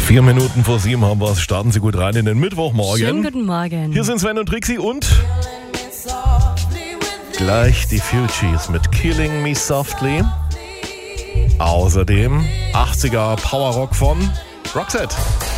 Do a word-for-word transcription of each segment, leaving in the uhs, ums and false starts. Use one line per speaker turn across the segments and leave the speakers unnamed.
Vier Minuten vor sieben haben wir es. Starten Sie gut rein in den Mittwochmorgen.
Schönen guten Morgen.
Hier sind Sven und Trixie und gleich die Fugees mit Killing Me Softly. Außerdem achtziger Powerrock von Roxette.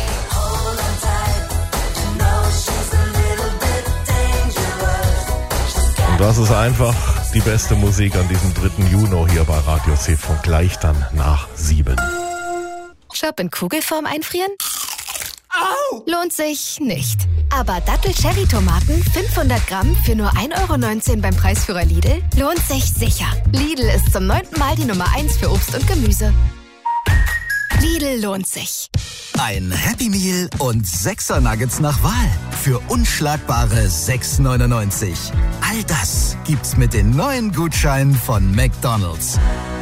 Und das ist einfach die beste Musik an diesem dritten Juni hier bei Radio C-Funk. Gleich dann nach sieben.
Shop in Kugelform einfrieren? Au! Lohnt sich nicht. Aber Dattel-Cherry-Tomaten fünfhundert Gramm für nur ein Euro neunzehn beim Preisführer Lidl lohnt sich sicher. Lidl ist zum neunten Mal die Nummer eins für Obst und Gemüse. Lidl lohnt sich.
Ein Happy Meal und sechser Nuggets nach Wahl für unschlagbare sechs neunundneunzig. All das gibt's mit den neuen Gutscheinen von McDonald's.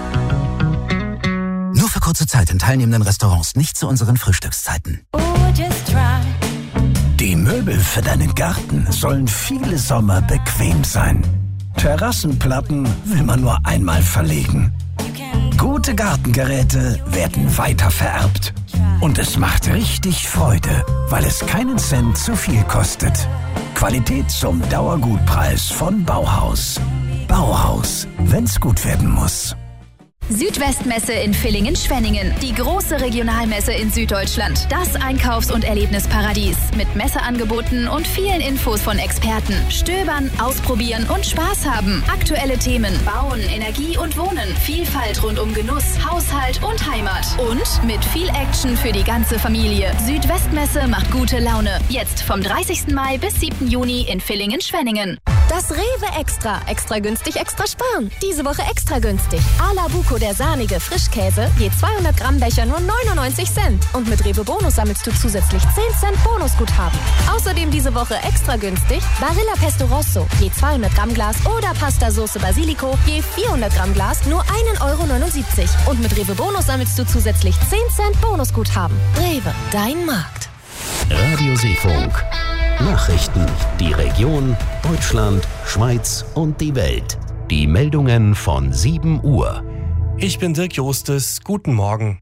Nur für kurze Zeit in teilnehmenden Restaurants, nicht zu unseren Frühstückszeiten.
Die Möbel für deinen Garten sollen viele Sommer bequem sein. Terrassenplatten will man nur einmal verlegen. Gute Gartengeräte werden weitervererbt. Und es macht richtig Freude, weil es keinen Cent zu viel kostet. Qualität zum Dauergutpreis von Bauhaus. Bauhaus, wenn's gut werden muss.
Südwestmesse in Villingen-Schwenningen. Die große Regionalmesse in Süddeutschland. Das Einkaufs- und Erlebnisparadies. Mit Messeangeboten und vielen Infos von Experten. Stöbern, ausprobieren und Spaß haben. Aktuelle Themen. Bauen, Energie und Wohnen. Vielfalt rund um Genuss, Haushalt und Heimat. Und mit viel Action für die ganze Familie. Südwestmesse macht gute Laune. Jetzt vom dreißigsten Mai bis siebten Juni in Villingen-Schwenningen.
Das Rewe Extra. Extra günstig, extra sparen. Diese Woche extra günstig. Ala Buco, der sahnige Frischkäse, je zweihundert Gramm Becher nur neunundneunzig Cent. Und mit Rewe Bonus sammelst du zusätzlich zehn Cent Bonusguthaben. Außerdem diese Woche extra günstig Barilla Pesto Rosso, je zweihundert Gramm Glas oder Pasta Sauce Basilico, je vierhundert Gramm Glas nur einen Euro neunundsiebzig. Und mit Rewe Bonus sammelst du zusätzlich zehn Cent Bonusguthaben. Rewe, dein Markt.
Radio C-Funk. Nachrichten, die Region, Deutschland, Schweiz und die Welt. Die Meldungen von sieben Uhr.
Ich bin Dirk Jostes. Guten Morgen.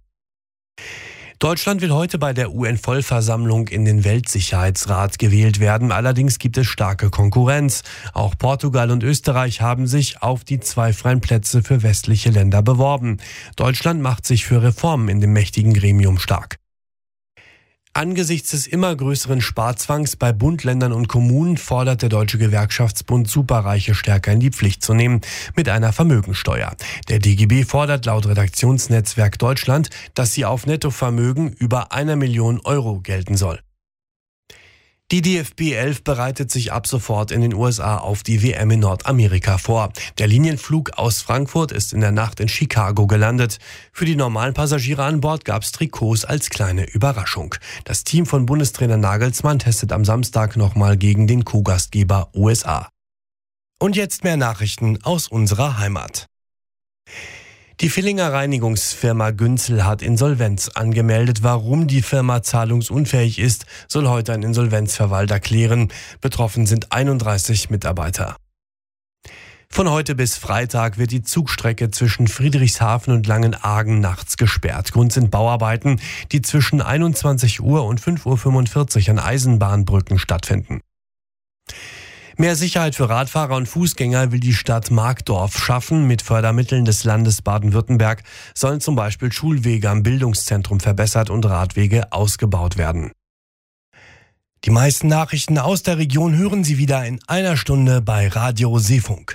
Deutschland will heute bei der U N-Vollversammlung in den Weltsicherheitsrat gewählt werden. Allerdings gibt es starke Konkurrenz. Auch Portugal und Österreich haben sich auf die zwei freien Plätze für westliche Länder beworben. Deutschland macht sich für Reformen in dem mächtigen Gremium stark. Angesichts des immer größeren Sparzwangs bei Bund, Ländern und Kommunen fordert der Deutsche Gewerkschaftsbund, Superreiche stärker in die Pflicht zu nehmen mit einer Vermögensteuer. Der D G B fordert laut Redaktionsnetzwerk Deutschland, dass sie auf Nettovermögen über einer Million Euro gelten soll. Die D F B elf bereitet sich ab sofort in den U S A auf die W M in Nordamerika vor. Der Linienflug aus Frankfurt ist in der Nacht in Chicago gelandet. Für die normalen Passagiere an Bord gab es Trikots als kleine Überraschung. Das Team von Bundestrainer Nagelsmann testet am Samstag nochmal gegen den Co-Gastgeber U S A. Und jetzt mehr Nachrichten aus unserer Heimat. Die Villinger Reinigungsfirma Günzel hat Insolvenz angemeldet. Warum die Firma zahlungsunfähig ist, soll heute ein Insolvenzverwalter klären. Betroffen sind einunddreißig Mitarbeiter. Von heute bis Freitag wird die Zugstrecke zwischen Friedrichshafen und Langenargen nachts gesperrt. Grund sind Bauarbeiten, die zwischen einundzwanzig Uhr und fünf Uhr fünfundvierzig an Eisenbahnbrücken stattfinden. Mehr Sicherheit für Radfahrer und Fußgänger will die Stadt Markdorf schaffen. Mit Fördermitteln des Landes Baden-Württemberg sollen zum Beispiel Schulwege am Bildungszentrum verbessert und Radwege ausgebaut werden. Die meisten Nachrichten aus der Region hören Sie wieder in einer Stunde bei Radio C-Funk.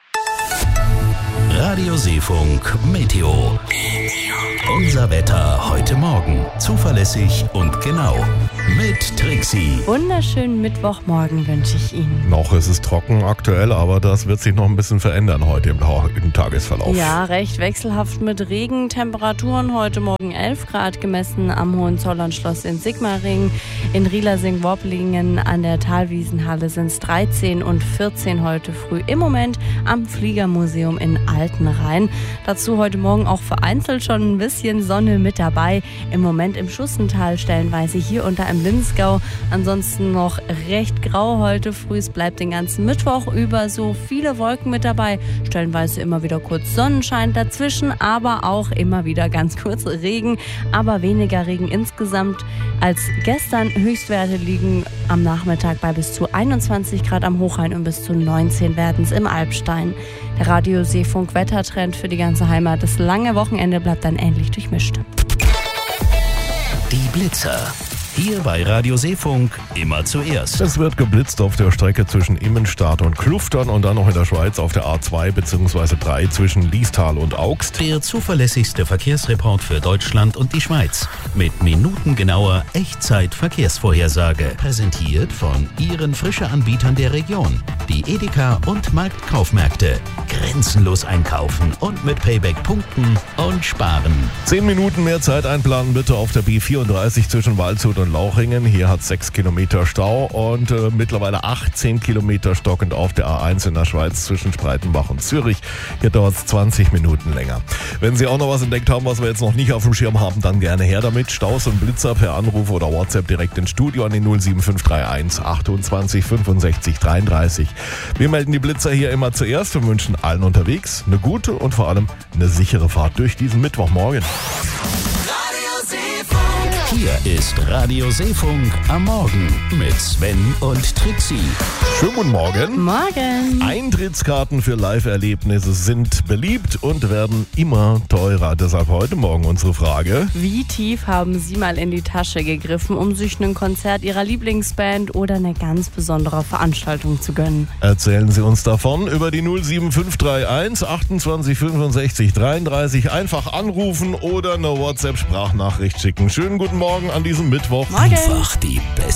Radio C-Funk Meteo. Unser Wetter heute Morgen. Zuverlässig und genau. Mit Trixie.
Wunderschönen Mittwochmorgen wünsche ich Ihnen.
Noch ist es trocken aktuell, aber das wird sich noch ein bisschen verändern heute im, Ta- im Tagesverlauf.
Ja, recht wechselhaft mit Regentemperaturen. Heute Morgen elf Grad gemessen am Hohenzollernschloss in Sigmaringen. In Rielasing-Worplingen an der Thalwiesenhalle sind es dreizehn und vierzehn heute früh. Im Moment am Fliegermuseum in Altenrhein. Dazu heute Morgen auch vereinzelt schon ein bisschen bisschen Sonne mit dabei. Im Moment im Schussental stellenweise hier unter im Linzgau. Ansonsten noch recht grau heute früh. Es bleibt den ganzen Mittwoch über so viele Wolken mit dabei. Stellenweise immer wieder kurz Sonnenschein dazwischen, aber auch immer wieder ganz kurz Regen. Aber weniger Regen insgesamt als gestern. Höchstwerte liegen am Nachmittag bei bis zu einundzwanzig Grad am Hochrhein und bis zu neunzehn werden es im Alpstein. Der Radio Seefunk Wettertrend für die ganze Heimat. Das lange Wochenende bleibt dann ähnlich durchmischt.
Die Blitzer. Hier bei Radio Seefunk immer zuerst.
Es wird geblitzt auf der Strecke zwischen Immenstadt und Kluftern und dann noch in der Schweiz auf der A zwei bzw. drei zwischen Liestal und Augst.
Der zuverlässigste Verkehrsreport für Deutschland und die Schweiz. Mit minutengenauer Echtzeit-Verkehrsvorhersage. Präsentiert von Ihren Frische-Anbietern der Region. Die Edeka und Marktkaufmärkte. Grenzenlos einkaufen und mit Payback punkten und sparen.
Zehn Minuten mehr Zeit einplanen bitte auf der B vierunddreißig zwischen Waldshut und Lauchringen. Hier hat sechs Kilometer Stau und äh, mittlerweile achtzehn Kilometer stockend auf der A eins in der Schweiz zwischen Spreitenbach und Zürich. Hier dauert es zwanzig Minuten länger. Wenn Sie auch noch was entdeckt haben, was wir jetzt noch nicht auf dem Schirm haben, dann gerne her damit. Staus und Blitzer per Anruf oder WhatsApp direkt ins Studio an die null sieben fünf drei eins achtundzwanzig fünfundsechzig dreiunddreißig. Wir melden die Blitzer hier immer zuerst und wünschen allen unterwegs eine gute und vor allem eine sichere Fahrt durch diesen Mittwochmorgen.
Hier ist Radio Seefunk am Morgen mit Sven und Trixie.
Schönen guten Morgen.
Morgen.
Eintrittskarten für Live-Erlebnisse sind beliebt und werden immer teurer. Deshalb heute Morgen unsere Frage.
Wie tief haben Sie mal in die Tasche gegriffen, um sich ein Konzert Ihrer Lieblingsband oder eine ganz besondere Veranstaltung zu gönnen?
Erzählen Sie uns davon über die null sieben fünf drei eins achtundzwanzig fünfundsechzig dreiunddreißig. Einfach anrufen oder eine WhatsApp-Sprachnachricht schicken. Schönen guten Morgen an diesem Mittwoch.
Morgen.
Einfach die beste